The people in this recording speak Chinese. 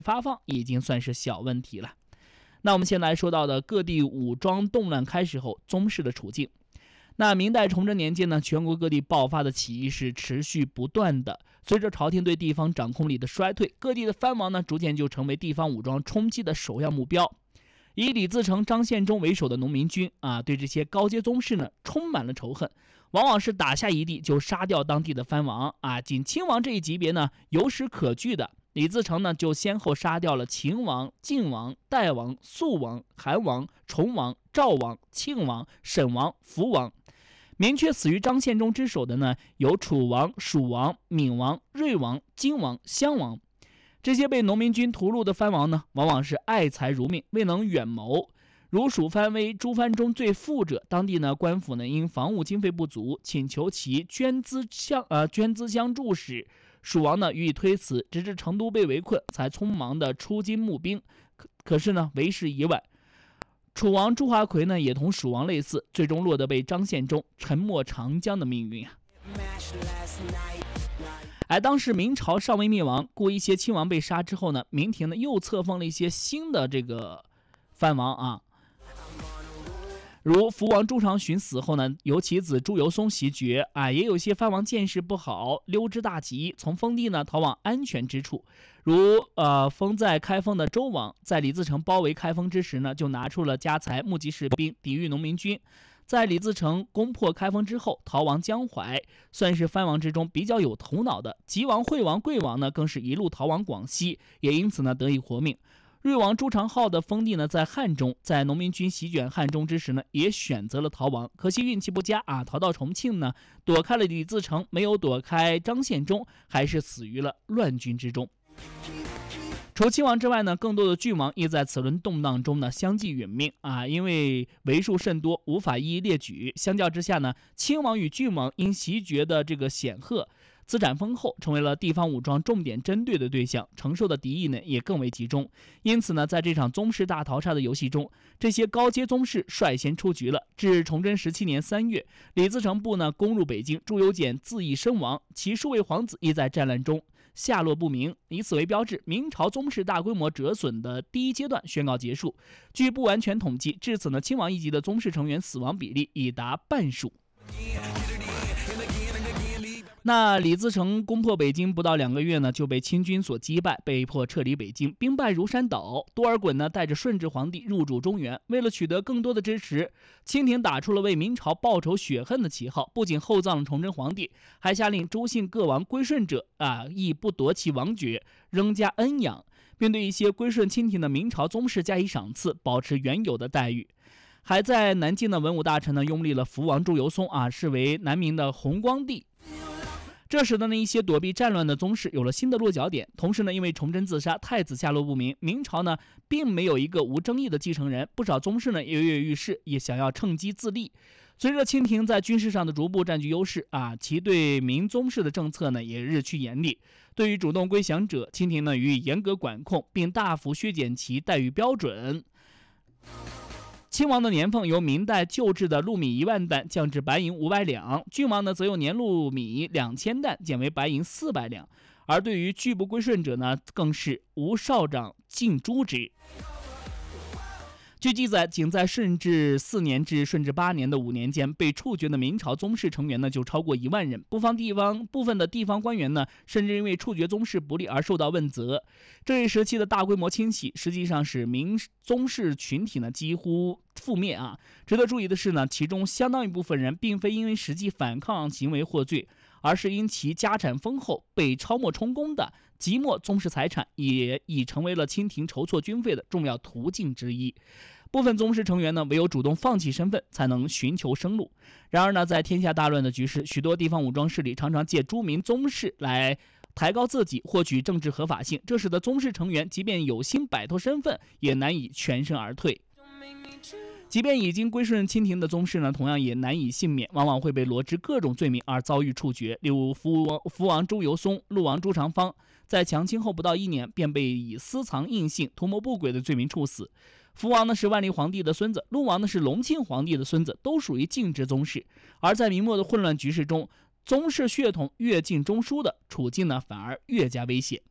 发放已经算是小问题了。那我们先来说到的各地武装动乱开始后宗室的处境。那明代崇祯年间呢，全国各地爆发的起义是持续不断的。随着朝廷对地方掌控力的衰退，各地的藩王呢，逐渐就成为地方武装冲击的首要目标。以李自成、张献忠为首的农民军对这些高阶宗室呢，充满了仇恨，往往是打下一地就杀掉当地的藩王仅亲王这一级别呢，有史可据的。李自成呢，就先后杀掉了秦王、晋王、代王、肃王、韩王、崇王、赵王、庆王、沈王、福王。明确死于张献忠之手的呢，有楚王、蜀王、闵王、芮王、荆王、襄王。这些被农民军屠戮的藩王呢，往往是爱财如命，未能远谋。如蜀藩为诸藩中最富者，当地呢官府呢因防务经费不足，请求其捐资相助时，蜀王呢予以推辞，直至成都被围困，才匆忙的出京募兵。可是呢，为时已晚。楚王朱华奎呢，也同蜀王类似，最终落得被张献忠沉没长江的命运当时明朝尚未灭亡，故一些亲王被杀之后呢，明廷呢又册封了一些新的这个藩王如福王朱常洵死后呢，由其子朱由崧袭爵也有些藩王见势不好，溜之大吉，从封地呢逃往安全之处。如封在开封的周王，在李自成包围开封之时呢，就拿出了家财募集士兵抵御农民军。在李自成攻破开封之后，逃亡江淮，算是藩王之中比较有头脑的。吉王、惠王、贵王呢，更是一路逃往广西，也因此呢得以活命。瑞王朱常浩的封地呢在汉中，在农民军席卷汉中之时呢，也选择了逃亡，可惜运气不佳逃到重庆呢，躲开了李自成，没有躲开张献忠，还是死于了乱军之中。除亲王之外呢，更多的郡王亦在此轮动荡中呢相继殒命因为为数甚多，无法一一列举。相较之下呢，亲王与郡王因袭爵的这个显赫，资产丰厚，成为了地方武装重点针对的对象，承受的敌意呢也更为集中。因此呢，在这场宗室大逃杀的游戏中，这些高阶宗室率先出局了。至崇祯17年3月，李自成部呢攻入北京，朱由检自缢身亡，其数位皇子亦在战乱中下落不明。以此为标志，明朝宗室大规模折损的第一阶段宣告结束。据不完全统计，至此呢，亲王一级的宗室成员死亡比例已达半数。那李自成攻破北京不到2个月呢，就被清军所击败，被迫撤离北京，兵败如山倒。多尔衮呢带着顺治皇帝入主中原，为了取得更多的支持，清廷打出了为明朝报仇雪恨的旗号，不仅厚葬了崇祯皇帝，还下令诸姓各王归顺者亦不夺其王爵，仍加恩养，并对一些归顺清廷的明朝宗室加以赏赐，保持原有的待遇。还在南京的文武大臣呢拥立了福王朱由崧视为南明的弘光帝。这使得呢一些躲避战乱的宗室有了新的落脚点。同时呢，因为崇祯自杀，太子下落不明，明朝呢并没有一个无争议的继承人，不少宗室呢也跃跃欲试，也想要趁机自立。随着清廷在军事上的逐步占据优势其对明宗室的政策呢也日趋严厉。对于主动归降者，清廷呢予以严格管控，并大幅削减其待遇标准。亲王的年俸由明代旧制的禄米1万担降至白银500两，郡王呢则由年禄米2000担减为白银400两，而对于拒不归顺者呢，更是无少长尽诛之。据记载，仅在顺治4年至顺治8年的5年间，被处决的明朝宗室成员呢就超过1万人。部分的地方官员呢，甚至因为处决宗室不利而受到问责。这一时期的大规模清洗，实际上使明宗室群体呢几乎覆灭值得注意的是呢，其中相当一部分人并非因为实际反抗行为获罪，而是因其家产丰厚被抄没充公的。即墨宗室财产也已成为了清廷筹措军费的重要途径之一。部分宗室成员呢，唯有主动放弃身份，才能寻求生路。然而呢，在天下大乱的局势，许多地方武装势力常常借诸民宗室来抬高自己，获取政治合法性，这使得宗室成员即便有心摆脱身份，也难以全身而退。即便已经归顺清廷的宗室呢，同样也难以幸免，往往会被罗织各种罪名而遭遇处决。例如福王朱由崧、陆王朱常方，在强清后不到1年，便被以私藏印信、图谋不轨的罪名处死。福王呢是万历皇帝的孙子，陆王呢是隆庆皇帝的孙子，都属于禁制宗室。而在明末的混乱局势中，宗室血统越近中枢的处境呢，反而越加危险。